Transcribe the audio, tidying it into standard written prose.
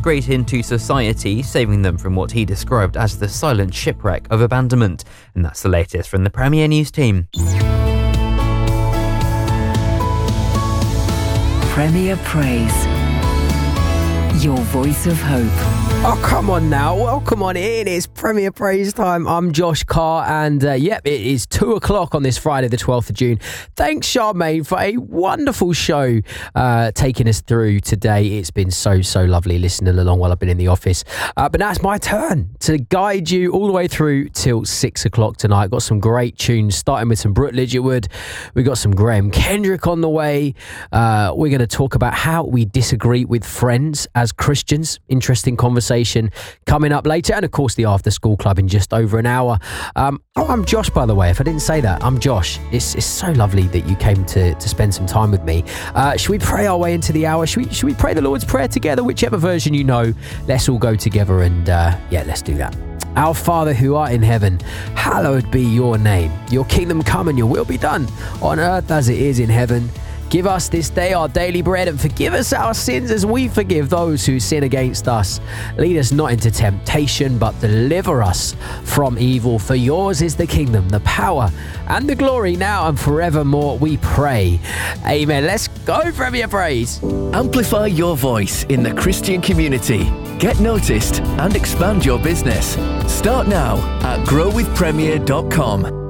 integrate into society, saving them from what he described as the silent shipwreck of abandonment. And that's the latest from the Premier News team. Premier Praise. Your voice of hope. Oh, come on now. Welcome on in. It's Premier Praise time. I'm Josh Carr and it is 2:00 on this Friday, the 12th of June. Thanks, Charmaine, for a wonderful show taking us through today. It's been so lovely listening along while I've been in the office. But now it's my turn to guide you all the way through till 6 o'clock tonight. Got some great tunes, starting with some Brooke Lidgerwood. We got some Graham Kendrick on the way. We're going to talk about how we disagree with friends as Christians. Interesting conversation coming up later, and of course the after school club in just over an hour. I'm Josh, by the way, if I didn't say that. I'm Josh. It's so lovely that you came to spend some time with me. Should we pray our way into the hour? Should we pray the Lord's Prayer together? Whichever version you know, let's all go together and let's do that. Our Father who art in heaven, hallowed be your name. Your kingdom come and your will be done on earth as it is in heaven. Give us this day our daily bread and forgive us our sins as we forgive those who sin against us. Lead us not into temptation, but deliver us from evil. For yours is the kingdom, the power, and the glory now and forevermore, we pray. Amen. Let's go, Premier Praise. Amplify your voice in the Christian community. Get noticed and expand your business. Start now at growwithpremier.com.